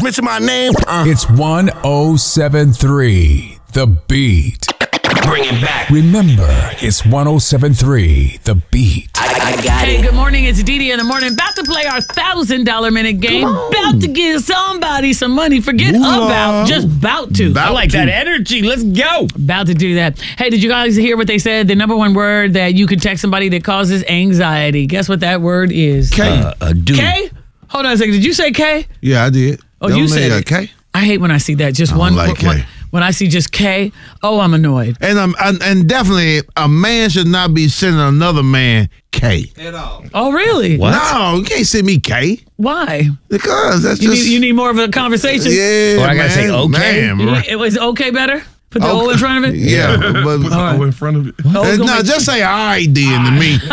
Mention my name. It's 1073 The Beat. Bring it back. Remember, it's 1073 The Beat. I got Hey, it. good morning. It's Dee Dee in the morning. About to play our $1,000 minute game. About to give somebody some money. Forget about, just about to. I like that energy. Let's go. About to do that. Hey, did you guys hear what they said? The number one word that you can text somebody that causes anxiety. Guess what that word is? K. Dude. K? Hold on a second. Did you say K? Yeah, I did. Oh, you said it. K. I hate when I see that. Just I don't one. like K. When I see just K, I'm annoyed. And definitely a man should not be sending another man K. Oh, really? What? No, you can't send me K. Why? Because that's You just... need more of a conversation? Yeah, Or I gotta say okay? Man, right. It was okay better? Put the O in front of it? Yeah, but... All right. in front of it. No, just say all right then to me.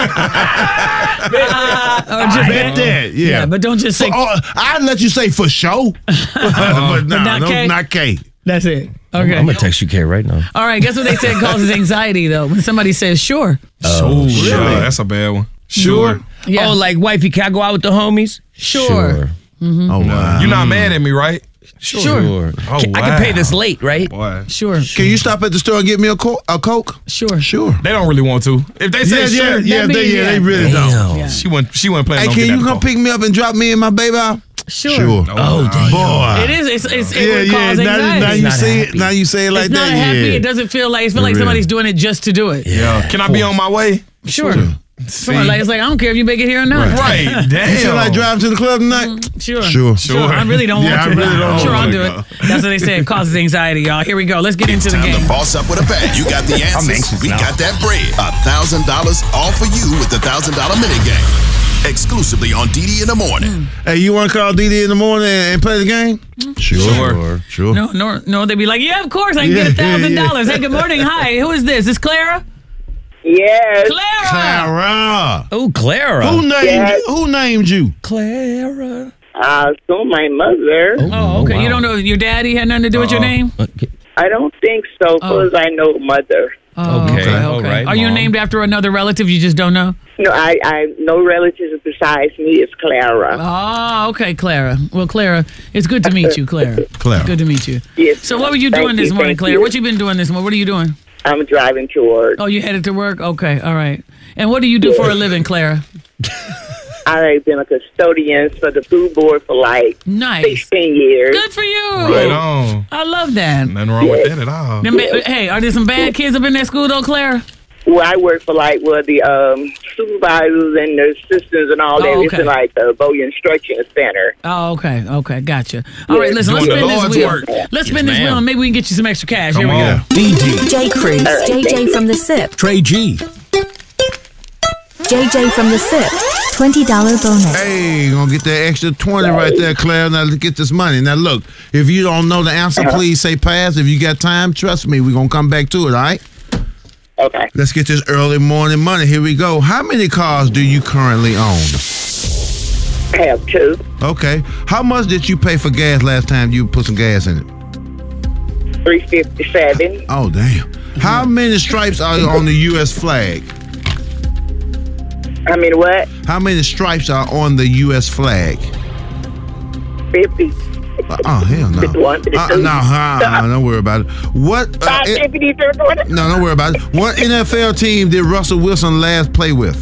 Or just that, yeah. but don't just say I'd let you say for sure. But no, not K? not K. that's it. Okay. I'm gonna text you K right now. All right, guess what they said causes anxiety though? When somebody says sure. Oh, yeah, that's a bad one. Sure. Yeah. Oh, like wifey, can I go out with the homies? Sure. Oh, wow. You're not mad at me, right? Sure. Oh, I can pay this late, right? Boy. Sure. Can you stop at the store and get me a Coke? Sure. Sure. They don't really want to. If they say sure, They really don't. Damn. Yeah. she wouldn't plan Hey, on can getting you that come car. pick me up and drop me and my baby out? Sure. Oh, damn. Boy. It is. It would cause anxiety. Now you Not say it. happy. Now you say it like it's not that. happy. Yeah. It doesn't feel like like real. somebody's doing it just to do it. Yeah. Can I be on my way? Sure. See? Sure. Like, it's like I don't care if you make it here or not. Right. Damn. You feel like driving to the club tonight? Sure. Sure. Sure. I really don't Yeah, want I to. really don't Sure, want I'll to do go. it. That's what they say. It causes anxiety, y'all. Here we go. Let's get into the Time game. to boss up with a bag. You got the answers. anxious We now. got that bread. $1,000 all for you with the $1,000 minute game. Exclusively on DD in the morning. Hey, you want to call DD in the morning and play the game? Sure. No, they'd be like, yeah, of course, I can get $1,000. Hey, good morning. Hi, who is this? Is Clara? Yes. Clara. Clara. Oh, Clara. Who named Yes. you? Who named you? Clara. So my mother. Oh, okay. wow. You don't know your daddy had nothing to do with your name? I don't think so, because I know mother. Oh, Okay, all right, Are you Mom. named after another relative you just don't know? No, I no relatives besides me. It's Clara. Oh, okay, Clara. Well, Clara, it's good to meet you, Clara. Clara. Good to meet you. Yes. So what were you Thank doing this you, morning, thank Clara? you. What you been doing this morning? What are you doing? I'm driving to work. Oh, you headed to work? Okay, all right. And what do you do for a living, Clara? I've been a custodian for the food board for like Nice. 16 years. Good for you. Right on. I love that. Nothing wrong with that at all. Hey, are there some bad kids up in that school though, Clara? Well, I work for like the supervisors and the assistants and all that. Oh, It's okay. in like the Bowie Instruction Center. Oh, okay, gotcha. All right, listen, let's Doing the spin this Lord's wheel. work. Let's spin this wheel and maybe we can get you some extra cash. Here Come we on. go. DD, J. Cruz, right, thank JJ you. from the SIP, Trey G, JJ from the SIP, $20 bonus. Hey, gonna get that extra 20 right there, Claire. Now let's get this money. Now look, if you don't know the answer, please say pass. If you got time, trust me, we're gonna come back to it, all right? Okay. Let's get this early morning money. Here we go. How many cars do you currently own? I have two. Okay. How much did you pay for gas last time you put some gas in it? $357. Oh, damn. How many stripes are on the U.S. flag? I mean, what? How many stripes are on the U.S. flag? 50. Oh, hell no. 51, 52. Don't worry about it. What? 550, No, don't worry about it. What NFL team did Russell Wilson last play with?